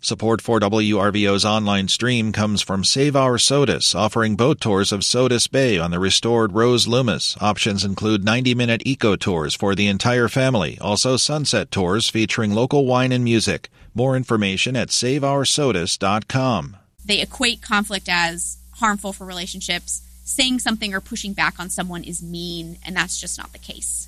Support for WRVO's online stream comes from Save Our Sodus, offering boat tours of Sodus Bay on the restored Rose Loomis. Options include 90-minute eco tours for the entire family, also sunset tours featuring local wine and music. More information at saveoursodus.com. They equate conflict as harmful for relationships. Saying something or pushing back on someone is mean, and that's just not the case.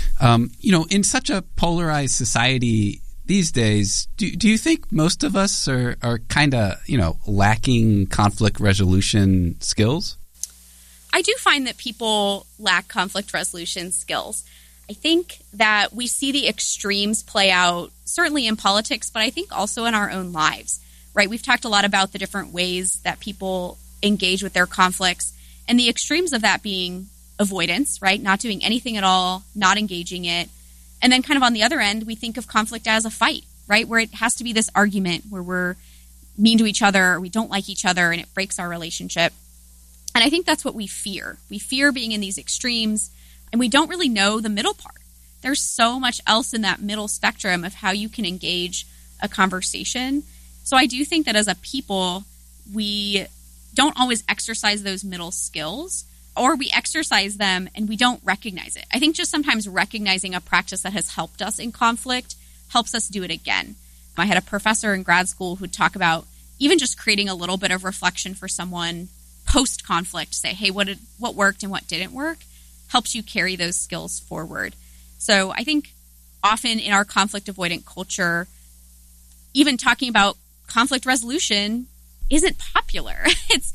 In such a polarized society these days, do you think most of us are kind of, lacking conflict resolution skills? I do find that people lack conflict resolution skills. I think that we see the extremes play out, certainly in politics, but I think also in our own lives, right? We've talked a lot about the different ways that people engage with their conflicts, and the extremes of that being avoidance, right? Not doing anything at all, not engaging it. And then kind of on the other end, we think of conflict as a fight, right? Where it has to be this argument where we're mean to each other, or we don't like each other, and it breaks our relationship. And I think that's what we fear. We fear being in these extremes, and we don't really know the middle part. There's so much else in that middle spectrum of how you can engage a conversation. So I do think that as a people, we don't always exercise those middle skills, or we exercise them and we don't recognize it. I think just sometimes recognizing a practice that has helped us in conflict helps us do it again. I had a professor in grad school who'd talk about even just creating a little bit of reflection for someone post-conflict, say, hey, what worked and what didn't work, helps you carry those skills forward. So I think often in our conflict avoidant culture, even talking about conflict resolution isn't popular.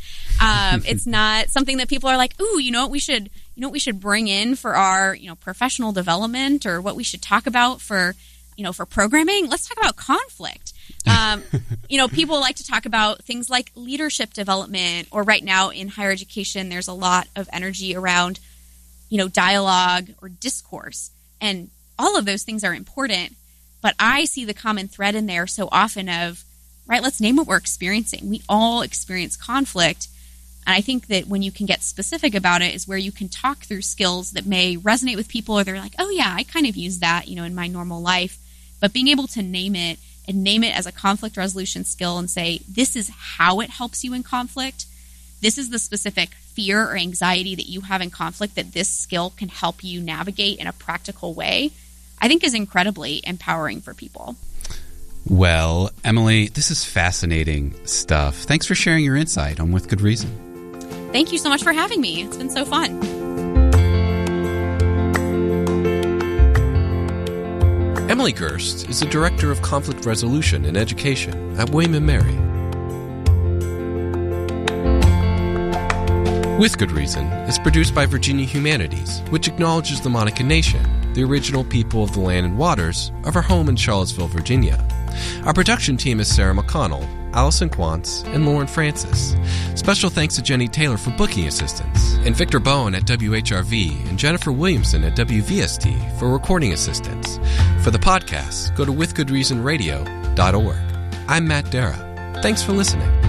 It's not something that people are like, ooh, what we should bring in for our, professional development, or what we should talk about for programming. Let's talk about conflict. People like to talk about things like leadership development, or right now in higher education, there's a lot of energy around, dialogue or discourse. And all of those things are important. But I see the common thread in there so often of, right, let's name what we're experiencing. We all experience conflict. And I think that when you can get specific about it is where you can talk through skills that may resonate with people, or they're like, oh yeah, I kind of use that, in my normal life. But being able to name it, and name it as a conflict resolution skill, and say, this is how it helps you in conflict. This is the specific fear or anxiety that you have in conflict that this skill can help you navigate in a practical way, I think is incredibly empowering for people. Well, Emily, this is fascinating stuff. Thanks for sharing your insight on With Good Reason. Thank you so much for having me. It's been so fun. Emily Gerst is the Director of Conflict Resolution and Education at William & Mary. With Good Reason is produced by Virginia Humanities, which acknowledges the Monacan Nation, the original people of the land and waters of our home in Charlottesville, Virginia. Our production team is Sarah McConnell, Allison Quantz, and Lauren Francis. Special thanks to Jenny Taylor for booking assistance, and Victor Bowen at WHRV and Jennifer Williamson at WVST for recording assistance. For the podcast, go to withgoodreasonradio.org. I'm Matt Dara. Thanks for listening.